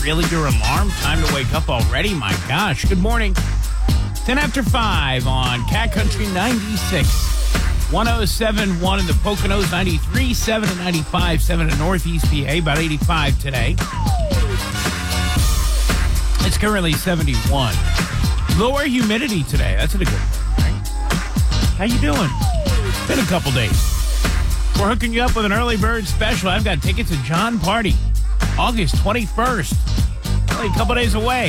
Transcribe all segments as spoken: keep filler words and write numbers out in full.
really your alarm? Time to wake up already? My gosh. Good morning. ten after five on Cat Country ninety-six. one oh seven point one in the Poconos, ninety-three point seven and ninety-five point seven in Northeast P A, about eighty-five today. It's currently seventy-one. Lower humidity today. That's a good thing, right? How you doing? Been a couple days. We're hooking you up with an early bird special. I've got tickets to John Party, August twenty-first. Only a couple days away.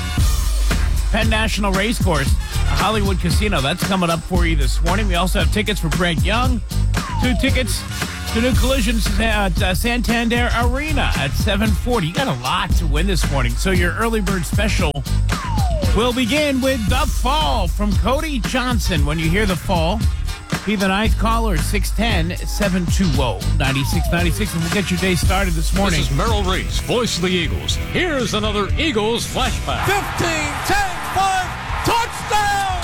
Penn National Racecourse, a Hollywood Casino. That's coming up for you this morning. We also have tickets for Brent Young. Two tickets to New Collisions at uh, Santander Arena at seven forty. You got a lot to win this morning. So your early bird special will begin with The Fall from Cody Johnson. When you hear The Fall, be the ninth caller at six one zero, seven two zero, nine six nine six, and we'll get your day started this morning. This is Merrill Reese, voice of the Eagles. Here's another Eagles flashback. fifteen, ten, five, touchdown!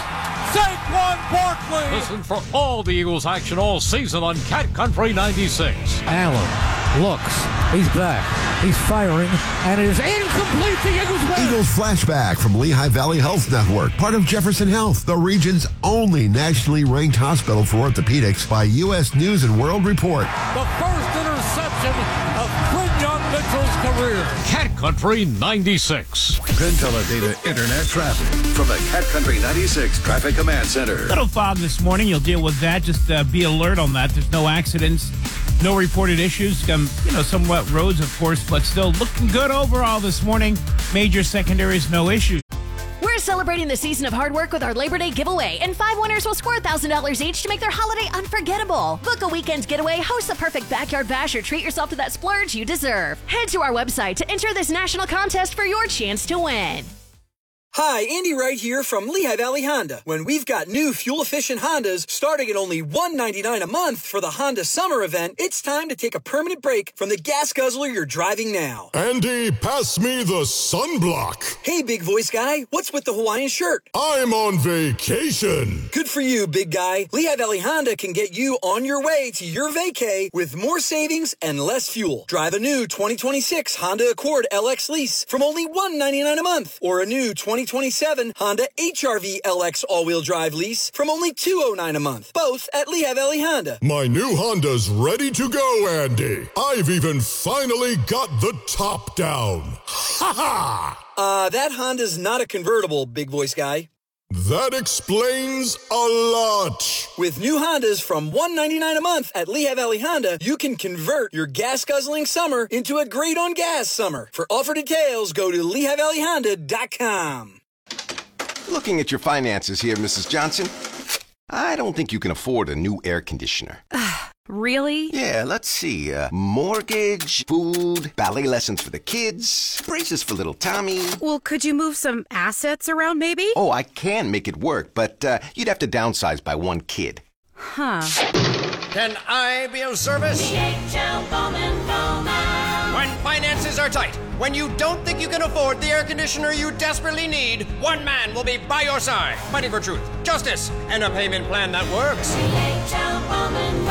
Saquon Barkley! Listen for all the Eagles action all season on Cat Country ninety-six. Allen looks. He's back. He's firing, and it is incomplete. The Eagles win. Eagles flashback from Lehigh Valley Health Network, part of Jefferson Health, the region's only nationally ranked hospital for orthopedics by U S News and World Report. The first interception of Quinyon Mitchell's career. Cat Country ninety-six. Pentella Data Internet traffic from the Cat Country ninety-six Traffic Command Center. Little fog this morning. You'll deal with that. Just uh, be alert on that. There's no accidents. No reported issues. Um, you know, some wet roads, of course, but still looking good overall this morning. Major secondaries, no issues. We're celebrating the season of hard work with our Labor Day giveaway, and five winners will score one thousand dollars each to make their holiday unforgettable. Book a weekend getaway, host the perfect backyard bash, or treat yourself to that splurge you deserve. Head to our website to enter this national contest for your chance to win. Hi, Andy Wright here from Lehigh Valley Honda. When we've got new fuel-efficient Hondas starting at only one hundred ninety-nine dollars a month for the Honda Summer Event, it's time to take a permanent break from the gas guzzler you're driving now. Andy, pass me the sunblock. Hey, big voice guy, what's with the Hawaiian shirt? I'm on vacation. Good for you, big guy. Lehigh Valley Honda can get you on your way to your vacay with more savings and less fuel. Drive a new twenty twenty-six Honda Accord L X lease from only one hundred ninety-nine dollars a month, or a new twenty twenty-seven Honda H R V L X all-wheel drive lease from only two hundred nine dollars a month, both at Lehigh Valley Honda. My new Honda's ready to go, Andy. I've even finally got the top down. Ha ha! Uh, that Honda's not a convertible, big voice guy. That explains a lot. With new Hondas from one hundred ninety-nine dollars a month at Lehigh Valley Honda, you can convert your gas-guzzling summer into a great-on-gas summer. For offer details, go to lehigh valley honda dot com. Looking at your finances here, Missus Johnson, I don't think you can afford a new air conditioner. Really? Yeah, let's see. Uh, mortgage, food, ballet lessons for the kids, braces for little Tommy. Well, could you move some assets around, maybe? Oh, I can make it work, but uh, you'd have to downsize by one kid. Huh. Can I be of service? D H L Bowman Bowman. When finances are tight, when you don't think you can afford the air conditioner you desperately need, one man will be by your side, fighting for truth, justice, and a payment plan that works. D H L Bowman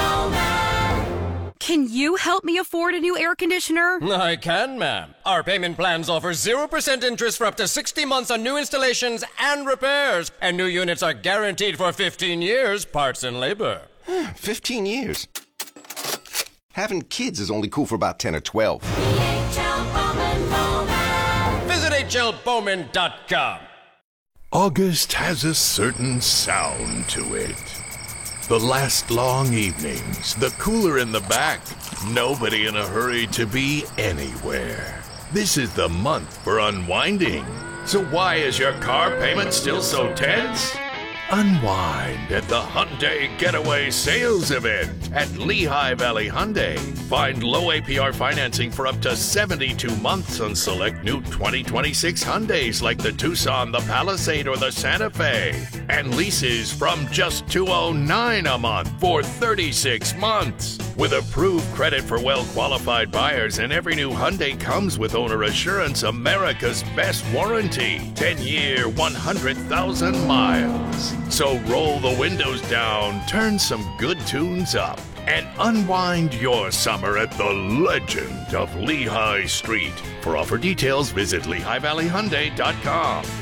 Bowman. Can you help me afford a new air conditioner? I can, ma'am. Our payment plans offer zero percent interest for up to sixty months on new installations and repairs, and new units are guaranteed for fifteen years, parts and labor. fifteen years. Having kids is only cool for about ten or twelve. D H L Bowman Bowman. Visit H L Bowman dot com. August has a certain sound to it. The last long evenings, the cooler in the back, nobody in a hurry to be anywhere. This is the month for unwinding. So why is your car payment still so tense? Unwind at the Hyundai Getaway Sales Event at Lehigh Valley Hyundai. Find low A P R financing for up to seventy-two months on select new twenty twenty-six Hyundais like the Tucson, the Palisade, or the Santa Fe. And leases from just two hundred nine dollars a month for thirty-six months. With approved credit for well-qualified buyers, and every new Hyundai comes with Owner Assurance, America's best warranty. ten-year, one hundred thousand miles. So roll the windows down, turn some good tunes up, and unwind your summer at the legend of Lehigh Street. For offer details, visit Lehigh Valley Hyundai dot com.